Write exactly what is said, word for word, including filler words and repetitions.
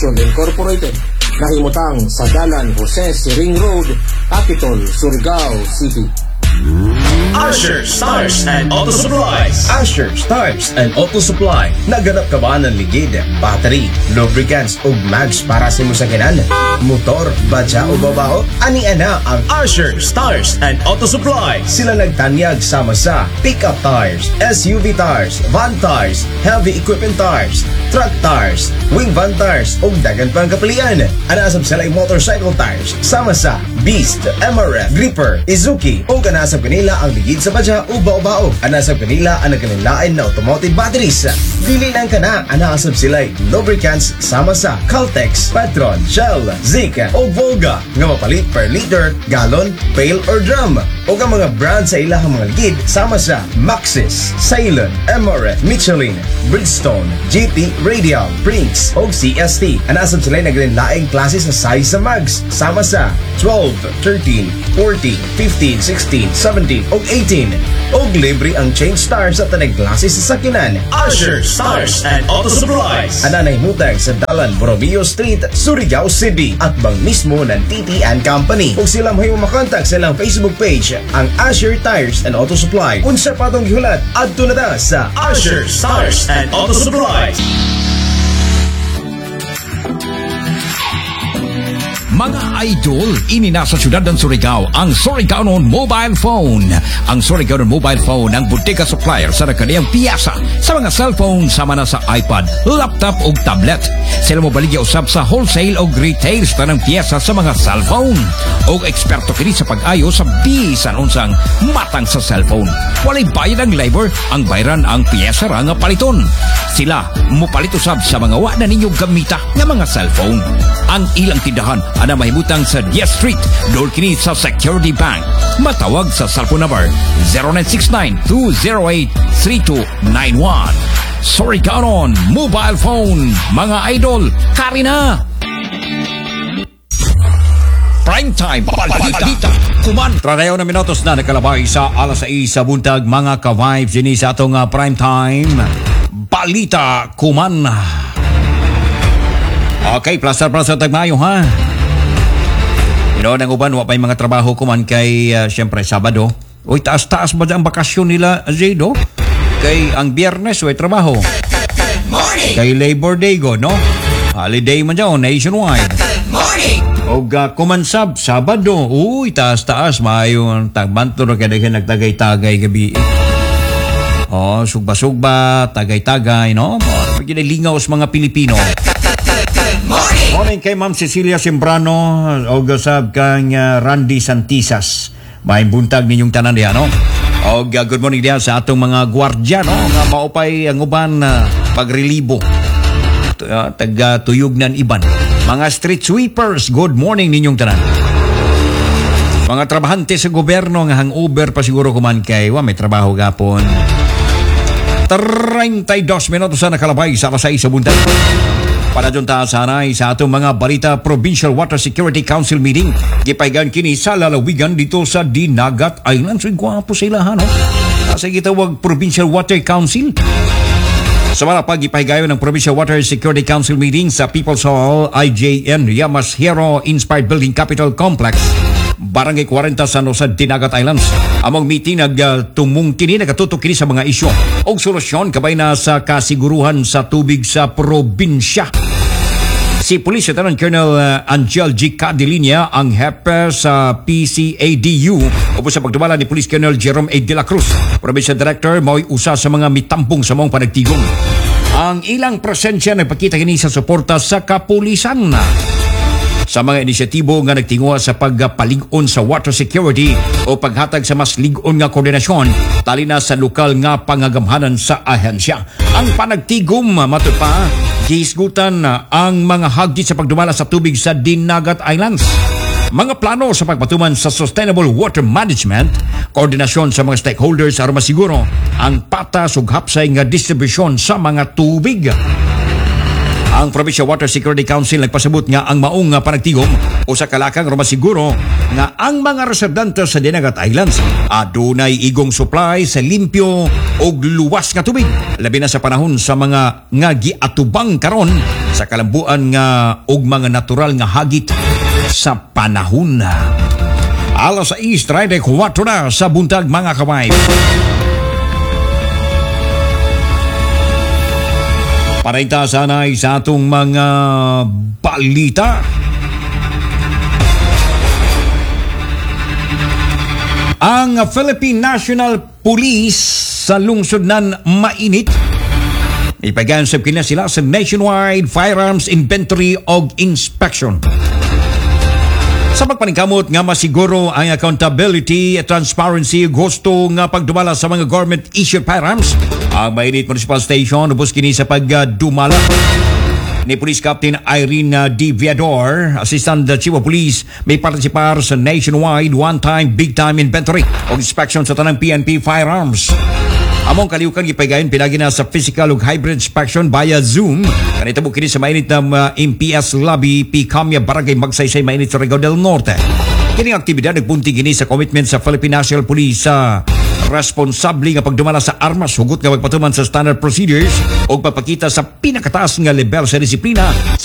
Incorporated, nahimutang sa Dalan Jose Siring Road, Capitol, Surigao City. Asher Stars and Auto Supplies. Asher Stars and Auto Supply. Naganap ka ba ng ligid, battery, lubricants o mags para sa musakyanan, motor, badya o babaho? Ani-ana ang Asher Stars and Auto Supply. Sila nagtanyag sama sa pickup tires, S U V tires, van tires, heavy equipment tires, truck tires, wing van tires o dagan pang kapilian. Anasab sila yung motorcycle tires sama sa Beast, M R F, Gripper, Izuki o ganasab kanila ang ligid sa badya o bao-bao. Anasab kanila ang nagkanilain na automotive batteries. Dili lang ka na, anasab sila lubricants sama sa Caltex, Petron, Shell, Zika o Volga nga mapalit per liter, gallon, pail or drum. O ang mga brand sa ilahang mga ligid sama sa Maxxis, Ceylon, M R F, Michelin, Bridgestone, G T, Radial, Brinks o C S T. Anasab sila nagkanilaing klase sa size sa mags sama sa twelve, thirteen, fourteen, fifteen, sixteen, seventeen o eighteen. O libre ang change stars at tanay klase sa sakinan. Asher Stars and Auto Supplies. Ananay mutag sa Dalan Borromeo Street, Surigao City at bang mismo ng T T and Company. Kung sila may makontak sa ilang Facebook page, ang Asher Tires and Auto Supply. Unsa pa itong gihulat at tunada sa Asher Stars and Auto Supplies. Mga idol, ini na sa syudad ng Surigao ang Surigaonon Mobile Phone. Ang Surigaonon Mobile Phone ang butika supplier sa kaniyang piyasa sa mga cellphone sama na sa iPad, laptop o tablet. Sila mo baligya usab sa wholesale o retail sa tanang piyasa sa mga cellphone. O eksperto kini sa pag-ayo sa bisan unsang matang sa cellphone. Walay bayad ang labor, ang bayaran ang piyesa ra nga paliton. Sila mo palit usab sa mga wa na ninyo gamita nga mga cellphone. Ang ilang tindahan ana mahimutang sa Diaz Street, door kini sa Security Bank. Matawag sa cellphone number zero nine six nine, two zero eight, three two nine one. Surigaonon Mobile Phone, mga idol, kari na! Prime time balita. Kuman. Tradayaw na minutos na nakalabay sa alas sais sa buntag, mga ka-vibes din sa atong uh, prime time balita kuman. Okay, plaster-plaster tagmayo ha. You know, nang uban, wapay mga trabaho kuman kay, uh, siyempre, Sabado. Uy, taas-taas ba ang bakasyon nila, Zaydo? Kay ang Biyernes, uy, trabaho. Morning! Kay Labor Day go, no? Holiday man dyan, nationwide. Morning! O uh, kumansab, Sabado. Uy, taas-taas, maayo ang tagbanto na kaya nagtagay-tagay gabi. Oh, sugba-sugba, tagay-tagay, no? Pagkinalingaw sa mga Pilipino. Morning! Morning kay Ma'am Cecilia Sembrano o gasab kang uh, Randy Santisas. May buntag ninyong tanan diha, no? O uh, good morning diha sa atong mga gwardiya, no? Nga maupay ang uban uh, pagrelibo. Uh, taga tuyog nan iban. Mga street sweepers, good morning ninyong tanan. Mga trabahante sa gobyerno nga hangover pa siguro kuman kay wa may trabaho gapon. thirty-dos minutos na nakalabay sa alas sais sa buntag. Para dyan ta sanay sa atong mga balita, Provincial Water Security Council meeting. Gipaygan kini sa lalawigan dito sa Dinagat Islands. Uy, gwapo sila ha, no? Kasi gitawag Provincial Water Council. Sa mga pag-ipaygayon ng Provincial Water Security Council meeting sa People's Hall, I J N Yamas Hero Inspired Building Capital Complex, Barangay forty sa no, sa Dinagat Islands. Among meeting nagtumong uh, kini nagatutok kini sa mga isyu o solusyon kabay na sa kasiguruhan sa tubig sa probinsya. Si Police Lieutenant Colonel uh, Angel G. Cadilinia ang hepe sa P C A D U o sa pagdumala ni Police Colonel Jerome A. De La Cruz. Provincial Director mo'y usa sa mga mitampong sa mong panagtigong. Ang ilang presensya nagpakita kini sa suporta sa kapulisan sa mga inisyatibo nga nagtinguha sa pagpalig-on sa water security o paghatag sa mas lig-on nga koordinasyon tali na sa lokal nga pangagamhanan sa ahensya. Ang panagtigom matod pa gihisgutan ang mga hagdi sa pagdumala sa tubig sa Dinagat Islands. Mga plano sa pagpatuman sa sustainable water management, koordinasyon sa mga stakeholders aron masiguro ang patas ug hapsay nga distribusyon sa mga tubig. Ang Provincial Water Security Council nagpasabot nga ang maong nga panagtigom o sa kalakang masiguro nga ang mga residente sa Dinagat Islands adunay igong supply sa limpyo o luwas nga tubig, labi na sa panahon sa mga nga giatubang karon sa kalambuan nga og mga natural nga hagit sa panahon. Alas sais treinta y cuatro na sa buntag mga kamay. Paraita sanay sa atong mga balita. Ang Philippine National Police sa lungsod nan mainit ipagansab kina sila sa nationwide firearms inventory og inspection. Sa pagpaningkamot nga masiguro ang accountability, transparency, gusto nga pagdumala sa mga government-issued firearms, ang Mainit Municipal Station ubos kini sa pagdumala ni Police Captain Irene D. Viador, Assistant Chief of Police, may partisipar sa nationwide one-time, big-time inventory o inspection sa tanang P N P firearms. Among kaliukan gipaygayon pinagi na sa physical ug hybrid inspection via Zoom. Kanita mo kini sa mainit na uh, M P S Lobby, P. Camia, Barangay Magsaysay, Mainit, Surigao del Norte. Kining aktibidad nagpunti gini sa commitment sa Philippine National Police sa responsable nga pagdumala sa armas, hugot nga magpatuman sa standard procedures o pagpakita sa pinakataas nga level sa disiplina